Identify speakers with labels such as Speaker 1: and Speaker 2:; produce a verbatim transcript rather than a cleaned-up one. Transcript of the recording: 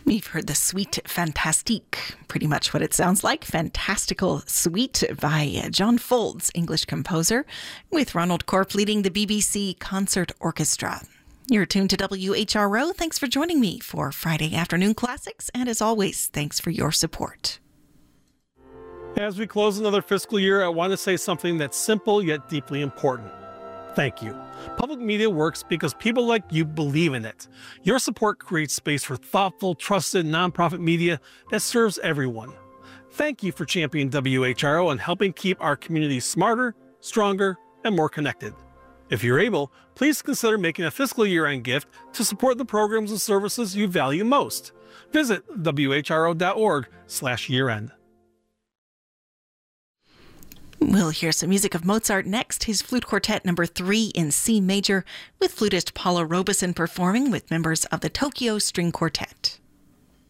Speaker 1: We've heard the Suite Fantastique, pretty much what it sounds like, Fantastical Suite by John Folds, English composer, with Ronald Corp leading the B B C Concert Orchestra. You're tuned to W H R O. Thanks for joining me for Friday Afternoon Classics, and as always, thanks for your support.
Speaker 2: As we close another fiscal year, I want to say something that's simple yet deeply important. Thank you. Public media works because people like you believe in it. Your support creates space for thoughtful, trusted, nonprofit media that serves everyone. Thank you for championing W H R O and helping keep our community smarter, stronger, and more connected. If you're able, please consider making a fiscal year-end gift to support the programs and services you value most. Visit W H R O dot org slash year-end.
Speaker 1: We'll hear some music of Mozart next, his Flute Quartet number three in C major, with flutist Paula Robeson performing with members of the Tokyo String Quartet.